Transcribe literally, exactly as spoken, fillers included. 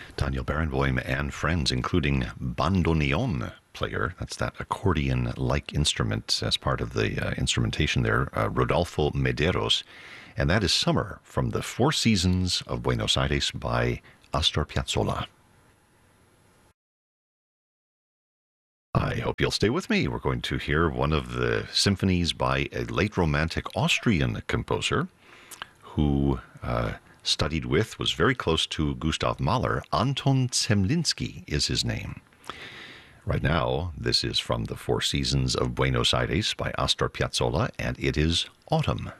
Daniel Barenboim and friends, including bandoneon player, that's that accordion-like instrument as part of the uh, instrumentation there, uh, Rodolfo Medeiros. And that is Summer from the Four Seasons of Buenos Aires by Astor Piazzolla. I hope you'll stay with me. We're going to hear one of the symphonies by a late Romantic Austrian composer who uh, studied with, was very close to Gustav Mahler. Anton Zemlinsky is his name. Right now, this is from the Four Seasons of Buenos Aires by Astor Piazzolla, and it is Autumn.